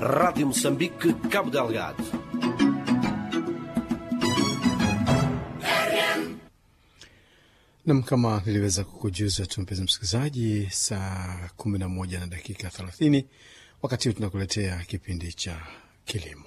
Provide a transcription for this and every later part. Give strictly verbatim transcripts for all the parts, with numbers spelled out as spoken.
Rádio Moçambique, Cabo Delgado. Na kama niliweza kukujuza tu mpenzi msikilizaji, saa kumi na moja na dakika thelathini, wakati huu tunakuletea kipindi cha kilimo.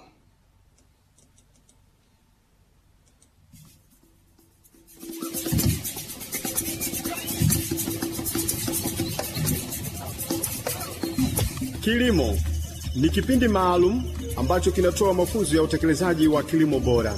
Kilimo ni kipindi maalum ambacho kinatoa mafunzo ya utekelezaji wa kilimo bora.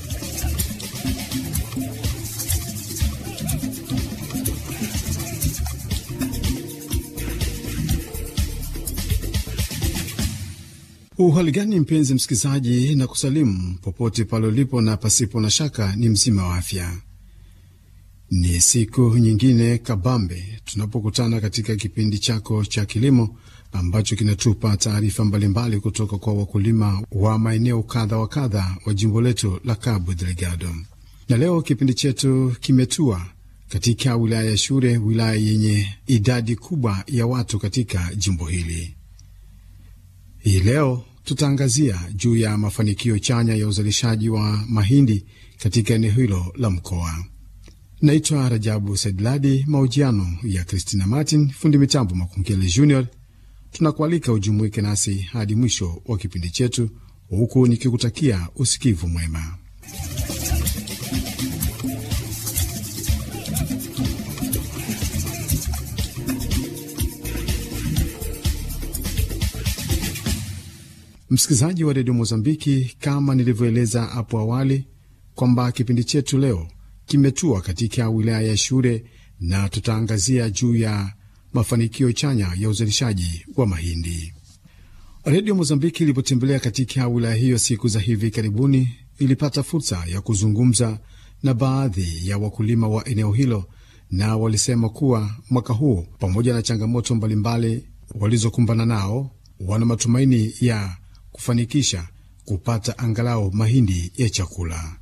Uhali gani mpenzi msikilizaji, na kusalimu popote pale ulipo, na pasipo na shaka ni mzima wa afya. Ni siku nyingine kabambe tunapokutana katika kipindi chako cha kilimo ambacho kinatupa taarifa mbalimbali kutoka kwa wakulima wa maeneo kadha wa kadha wa jimbo letu la Cabo Delgado. Na leo kipindi chetu kimetua katika wilaya ya Shure, wilaya yenye idadi kubwa ya watu katika jimbo hili. Hii leo tutaangazia juu ya mafanikio chanya ya uzalishaji wa mahindi katika eneo hilo la mkoa. Naitwa Rajabu Saidladi, mahojiano ya Christina Martin, fundi mitambo Makungele Junior. Tunakualika ujumuike nasi hadi mwisho wa kipindi chetu, huku nikikutakia usikivu mwema. Msikilizaji wa redio Mozambiki, kama nilivyoeleza hapo awali kwamba kipindi chetu leo kimetua katika wilaya ya Shure na tutaangazia juu ya mafanikio chanya ya uzalishaji wa mahindi. Redio Mozambiki ilipotembelea katika wilaya hiyo siku za hivi karibuni, ilipata fursa ya kuzungumza na baadhi ya wakulima wa eneo hilo, na walisema kuwa mwaka huu pamoja na changamoto mbalimbali walizokumbana nao, wana matumaini ya kufanikisha kupata angalau mahindi ya chakula.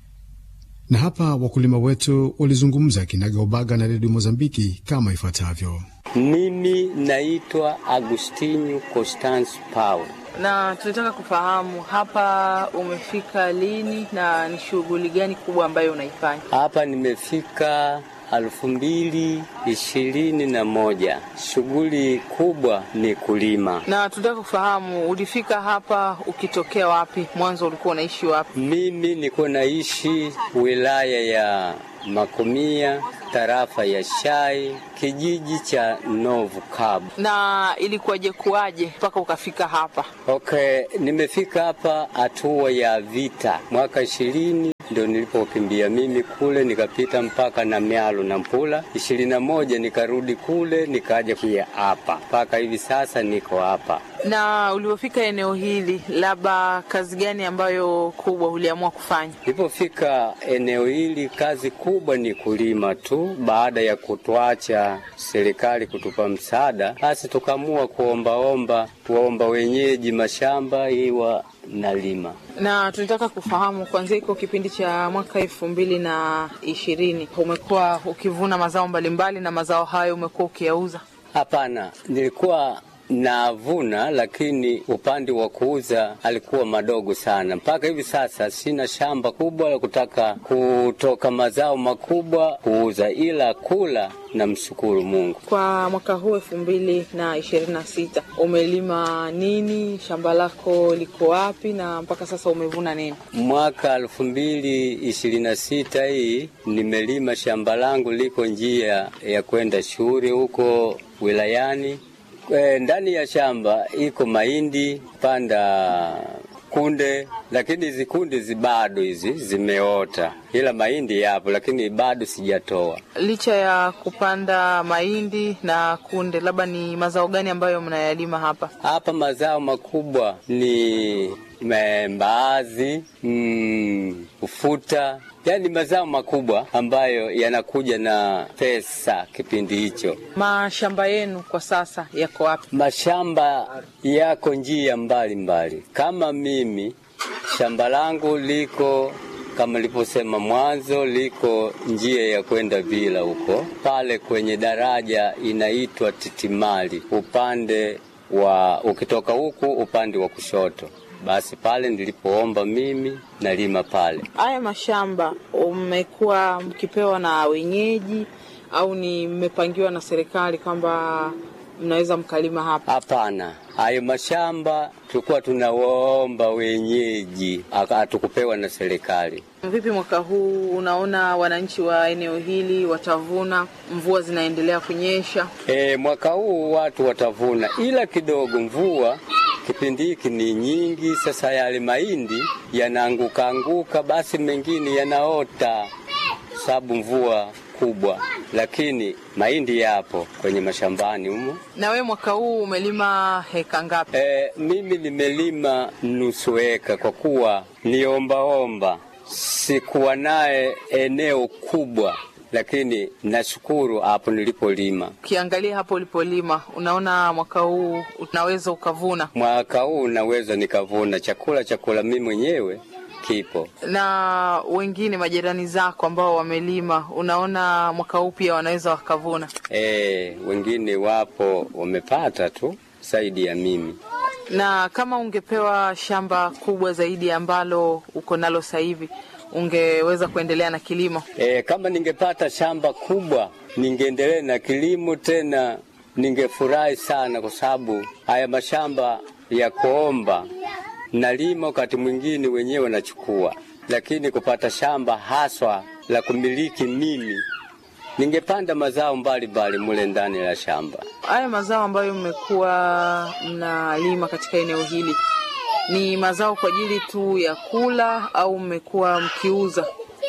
Na hapa wakulima wetu walizungumza kinagaubaga na redio Mozambiki kama ifuatavyo. Mimi naitwa Agustinho Constance Paul. Na tunataka kufahamu hapa umefika lini na ni shughuli gani kubwa ambayo unaifanya? Hapa nimefika alfu mbili ishirini na moja. Shughuli kubwa ni kulima. Na tunataka kufahamu ulifika hapa ukitokea wapi? Mwanzo ulikuwa unaishi wapi? Mimi niko naishi wilaya ya Makomia, tarafa ya Shai, kijiji cha Novu Cabo. Na ilikuwaje kuaje mpaka ukafika hapa? Okay, nimefika hapa hatua ya vita. Mwaka ishirini ndio nilipokimbia mimi kule, nikapita mpaka na Mialo na Mpula. ishirini na moja nikarudi kule, nikaja kuja hapa. Mpaka hivi sasa niko hapa. Na ulipofika eneo hili, labda kazi gani ambayo kubwa uliamua kufanya? Nilipofika eneo hili, kazi kubwa ni kulima tu. Baada ya kutuacha serikali kutupa msaada, basi tukamua kuombaomba, kuomba wenyeji mashamba iwa nalima. Na tunataka kufahamu kwanza, iko kipindi cha mwaka elfu mbili na ishirini umekuwa ukivuna mazao mbalimbali, na mazao hayo umekuwa ukiyauza? Hapana, nilikuwa navuna, lakini upande wa kuuza alikuwa madogo sana. Mpaka hivi sasa sina shamba kubwa la kutaka kutoka mazao makubwa kuuza, ila kula na mshukuru Mungu. Kwa mwaka huu elfu mbili na ishirini na sita umelima nini? Shamba lako liko wapi na mpaka sasa umevuna nini? Mwaka elfu mbili ishirini na sita hii nimelima shamba langu liko njia ya kwenda Shure huko wilayani. E, ndani ya shamba iko mahindi, panda kunde, lakini hizi kunde zibado hizi zimeota. Ila mahindi yapo, lakini bado sijatoa. Licha ya kupanda mahindi na kunde, labda ni mazao gani ambayo mnayalima hapa? Hapa mazao makubwa ni mbaazi, mm, ufuta, yani mazao makubwa ambayo yanakuja na pesa kipindi hicho. Mashamba yenu kwa sasa yako wapi? Mashamba yako njia mbali mbali. Kama mimi shamba langu liko kama niliposema mwanzo, liko njia ya kwenda bila huko. Pale kwenye daraja inaitwa Titimali, upande wa ukitoka huku upande wa kushoto. Basi pale nilipoomba mimi nalima pale. Haya mashamba umekuwa mkipewa na wenyeji au ni mmepangiwa na serikali kwamba mnaweza mkalima hapa? Hapana, hayo mashamba tulikuwa tunawaomba wenyeji, hatukupewa na serikali. Vipi mwaka huu unaona wananchi wa eneo hili watavuna, mvua zinaendelea kunyesha? E, mwaka huu watu watavuna, ila kidogo mvua kipindi hiki ni nyingi. Sasa yale mahindi yanaanguka anguka, basi mengine yanaota sababu mvua kubwa, lakini mahindi yapo kwenye mashambani humo. Na we mwaka huu umelima heka ngapi? E, mimi nimelima nusu eka kwa kuwa niombaomba, sikuwa naye eneo kubwa, lakini nashukuru hapo nilipolima. Ukiangalia hapo ulipolima, unaona mwaka huu unaweza ukavuna? Mwaka huu unaweza nikavuna chakula chakula mimi mwenyewe kipo. Na wengine majirani zako ambao wamelima, unaona mwaka huu pia wanaweza wakavuna? Eh, wengine wapo wamepata tu zaidi ya mimi. Na kama ungepewa shamba kubwa zaidi ambalo uko nalo sasa hivi, ungeweza kuendelea na kilimo? Eh, kama ningepata shamba kubwa ningeendelea na kilimo, tena ningefurahi sana kwa sababu haya mashamba ya kuomba nalima wakati mwingine wenyewe wanachukua, lakini kupata shamba haswa la kumiliki mimi, ningepanda mazao mbalimbali mule ndani ya shamba. Haya mazao ambayo mmekuwa mnalima katika eneo hili ni mazao kwa ajili tu ya kula au mmekuwa mkiuza?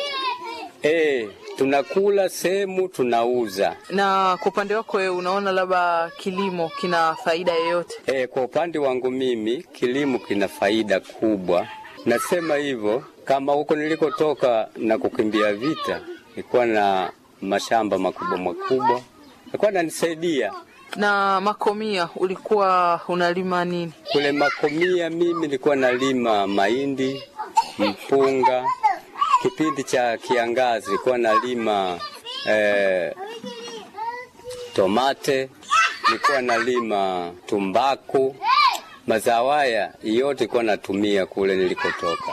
Eh, tunakula sehemu tunauza. Na kwa upande wako wewe unaona labda kilimo kina faida yoyote? Eh, kwa upande wangu mimi kilimo kina faida kubwa. Nasema hivyo kama huko nilikotoka na kukimbia vita, nilikuwa na mashamba makubwa makubwa, nilikuwa nanisaidia. Na Makomia ulikuwa unalima nini? Kule Makomia mimi nilikuwa nalima mahindi, mpunga. Kipindi cha kiangazi nilikuwa nalima eh, tomate, nilikuwa nalima tumbaku. Mazao haya yote nilikuwa natumia kule nilikotoka.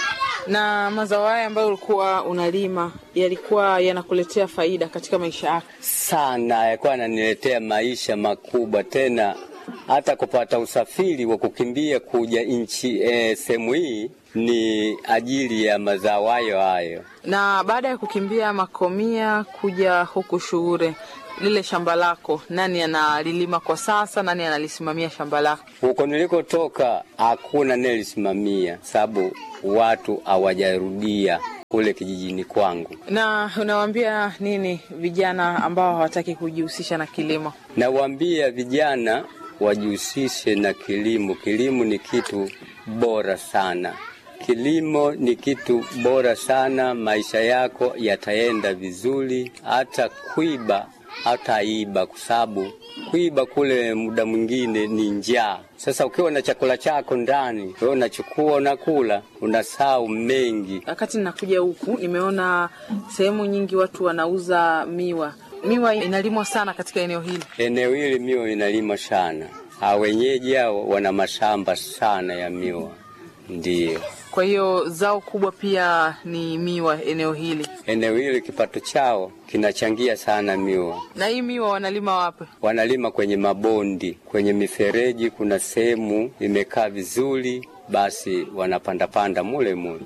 Na mazao haya ambayo ulikuwa unalima yalikuwa yanakuletea faida katika maisha yako? Sana, yalikuwa yananiletea maisha makubwa, tena hata kupata usafiri wa kukimbia kuja nchi eh, sehemu hii ni ajili ya mazao hayo hayo. Na baada ya kukimbia Makomia kuja huku Shuure, lile shamba lako nani analilima kwa sasa, nani analisimamia shamba lako? Huko nilikotoka hakuna nilisimamia sababu watu hawajarudia kule kijijini kwangu. Na unawaambia nini vijana ambao hawataki kujihusisha na kilimo? Nawaambia vijana wajihusishe na kilimo. Kilimo ni kitu bora sana. Kilimo ni kitu bora sana, maisha yako yataenda vizuri, hata kuiba hata iba, kwa sababu kuiba kule muda mwingine ni njaa. Sasa ukiwa na chakula chako ndani, wewe unachukua unakula, unasahau mengi. Wakati ninakuja huku nimeona sehemu nyingi watu wanauza miwa. Miwa inalimwa sana katika eneo hili. Eneo hili miwa inalimwa sana. Hao wenyeji hao wana mashamba sana ya miwa. Ndiyo. Kwa hiyo zao kubwa pia ni miwa eneo hili. Eneo hili kipato chao kinachangia sana miwa. Na hii miwa wanalima wapi? Wanalima kwenye mabondi, kwenye mifereji, kuna sehemu imekaa vizuri, basi wanapanda panda mule mule.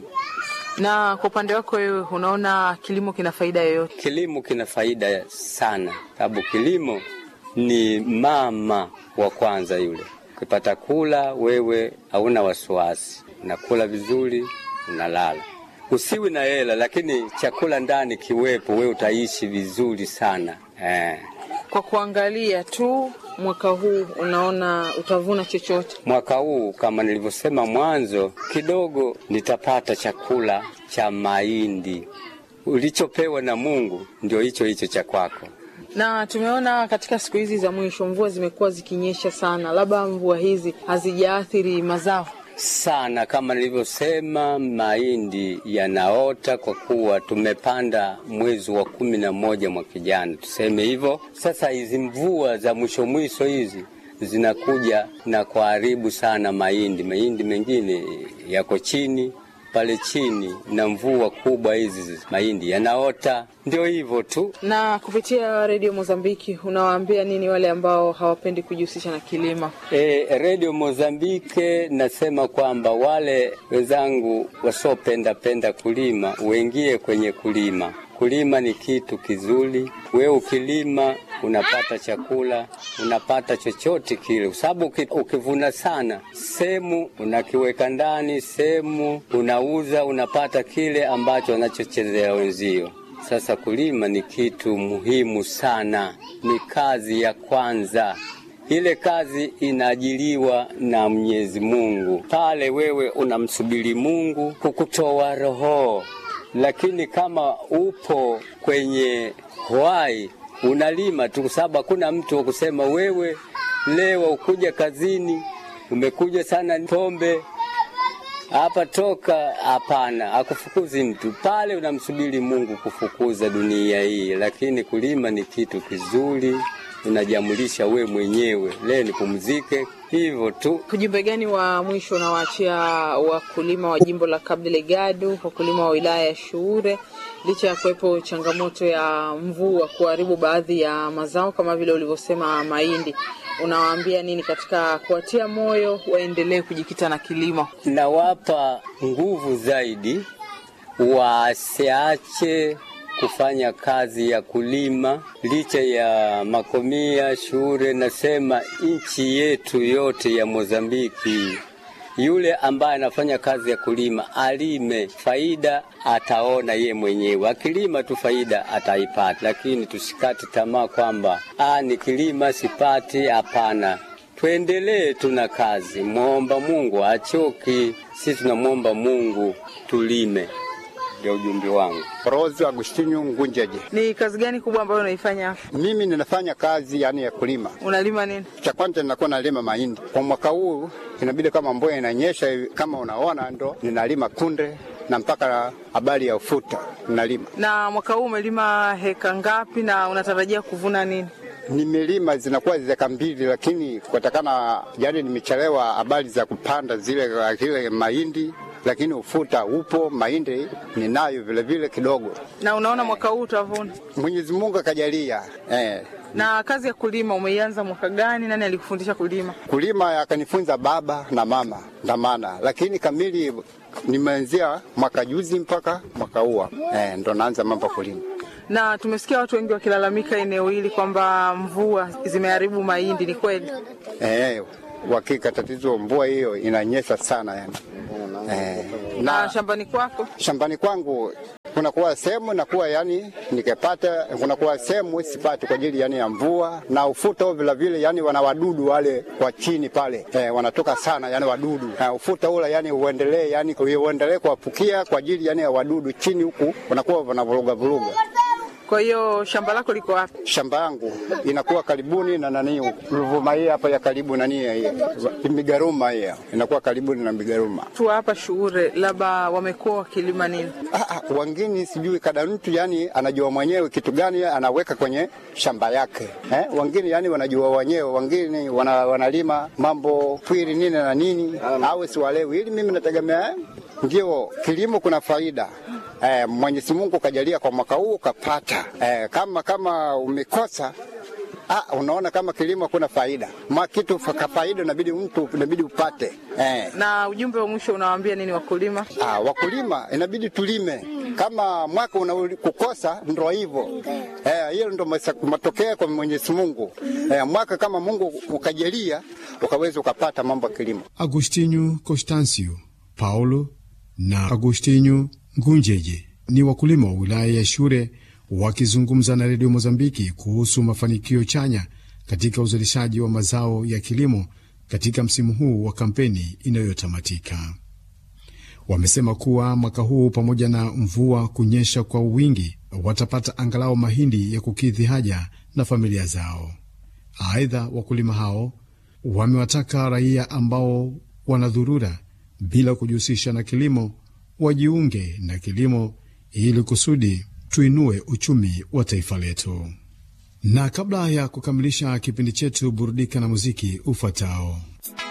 Na kwa upande wako wewe unaona kilimo kina faida yoyote? Kilimo kina faida sana, sababu kilimo ni mama wa kwanza yule. Ukipata kula wewe hauna wasiwasi, unakula vizuri, unalala. Usiwi na hela lakini chakula ndani kiwepo, wewe utaishi vizuri sana. Eh. Kwa kuangalia tu mwaka huu unaona utavuna chochote? Mwaka huu kama nilivyosema mwanzo, kidogo nitapata chakula cha mahindi. Ulichopewa na Mungu ndio hicho hicho cha kwako. Na tumeona katika siku hizi za mwisho mvua zimekuwa zikinyesha sana. Labda mvua hizi hazijaathiri mazao? Sana, kama nilivyosema, mahindi yanaota kwa kuwa tumepanda mwezi wa kumi na moja mwaka jana, tuseme hivyo. Sasa hizi mvua za mwisho mwisho hizi zinakuja na kuharibu sana mahindi. Mahindi mengine yako chini pale chini, na mvua kubwa hizi mahindi yanaota. Ndio hivyo tu. Na kupitia Radio Mozambiki unawaambia nini wale ambao hawapendi kujihusisha na kilimo? E, Radio Mozambiki nasema kwamba wale wenzangu wasopenda penda kulima uingie kwenye kulima. Kulima ni kitu kizuri. Wewe ukilima unapata chakula, unapata chochote kile. Kwa sababu ukivuna sana, sehemu unakiweka ndani, sehemu unauza, unapata kile ambacho anachochezea wenzio. Sasa kulima ni kitu muhimu sana. Ni kazi ya kwanza. Ile kazi inaajiliwa na Mwenyezi Mungu. Pale wewe unamsubiri Mungu kukutoa roho. Lakini kama upo kwenye hwai unalima tu, sababu hakuna mtu wa kusema wewe leo ukuja kazini umekuja sana pombe hapa toka. Hapana, akufukuzi mtu pale, unamsubiri Mungu kufukuza dunia hii. Lakini kulima ni kitu kizuri, unajamulisha we mwenyewe, leo nipumzike, hivyo tu. Ujumbe gani wa mwisho unawaachia wakulima wa jimbo la Cabo Delgado, wakulima wa wilaya ya Shure, licha ya kuwepo changamoto ya mvua kuharibu baadhi ya mazao kama vile ulivyosema mahindi? Unawaambia nini katika kuwatia moyo waendelee kujikita na kilimo? Nawapa nguvu zaidi, wasiache kufanya kazi ya kulima licha ya makomia Shure. Nasema nchi yetu yote ya Mozambiki, yule ambaye anafanya kazi ya kulima alime, faida ataona ye mwenyewe. Akilima tu faida ataipata, lakini tusikate tamaa kwamba ah ni kilima sipati. Hapana, tuendelee tuna kazi. Muomba Mungu achoki, sisi tunamwomba Mungu tulime. Ya ujumbe wangu. Rose Agustinio Ngunjeje. Ni kazi gani kubwa ambayo unaifanya? Mimi ninafanya kazi yani ya kulima. Unalima nini? Cha kwanza ninakuwa nalima mahindi. Kwa mwaka huu inabidi kama mvua inanyesha kama unaona ndo ninalima kunde na mpaka habari ya ufuta ninalima. Na mwaka huu umelima heka ngapi na unatarajia kuvuna nini? Nimelima zinakuwa zeka mbili, lakini kutakana yani nimechelewa habari za kupanda zile zile mahindi. Lakini ufuta upo, mahindi ninayo vile vile kidogo. Na unaona mwaka huu utavuna? Mwenyezi Mungu akajalia. Eh. Na kazi ya kulima umeianza mwaka gani? Nani alikufundisha kulima? Kulima akanifunza baba na mama ndamana, lakini kamili nimeanzia mwaka juzi mpaka mwaka huu. Eh, ndo naanza mambo kulima. Na tumesikia watu wengi wakilalamika eneo hili kwamba mvua zimeharibu mahindi, ni kweli? Eh, hakika tatizo mvua hiyo inanyesha sana yani. Eh, na, na shambani kwako? Shambani kwangu kuna kuwa sehemu na kuwa yani nikipata, kuna kuwa sehemu sipati kwa ajili yani ya mvua na ufuta vile vile yani wana wadudu wale kwa chini pale. Eh, wanatoka sana yani wadudu. Eh, ufuta ule yani uendelee yani uendelee kuwapukia kwa ajili yani ya wadudu chini huku wanakuwa wanavuruga vuruga. Kwa hiyo shamba lako liko wapi? Shamba yangu inakuwa karibuni na nani Ruvuma hii hapa ya karibu nani hii. Migaruma hii inakuwa karibuni na Migaruma. Tu hapa Shure labda wamekuwa wakilima nini? Ah, wengine sijui kada mtu yani anajua mwenyewe kitu gani anaweka kwenye shamba yake. Eh? Wengine yani wanajua wenyewe, wengine wana, wanalima mambo pwiri nini na nini. Au si walewi. Ili mimi nategemea ndio kilimo kuna faida. Eh, Mwenyezi Mungu kajalia kwa mwaka huu kapata. Eh, kama kama umekosa ah unaona kama kilimo kuna faida. Ma kitu fa faida inabidi mtu inabidi upate. Eh. Na ujumbe wa mwisho unawaambia nini wakulima? Ah, wakulima inabidi tulime. Kama mwaka unakukosa ndio hivyo. Eh, hiyo ndio matokeo kwa Mwenyezi Mungu. Eh, mwaka kama Mungu ukajalia ukaweza ukapata mambo ya kilimo. Agustinho Constancio Paulo na Agustinho Ngunjeje ni wakulima wa wilaya ya Shure wakizungumza na Radio Mozambiki kuhusu mafanikio chanya katika uzalishaji wa mazao ya kilimo katika msimu huu wa kampeni inayotamatika. Wamesema kuwa mwaka huu pamoja na mvua kunyesha kwa wingi watapata angalau mahindi ya kukidhi haja na familia zao. Aidha, wakulima hao wamewataka raia ambao wanadhurura bila kujihusisha na kilimo wajiunge na kilimo ili kusudi tuinue uchumi wa taifa letu. Na kabla ya kukamilisha kipindi chetu, burudika na muziki ufuatao.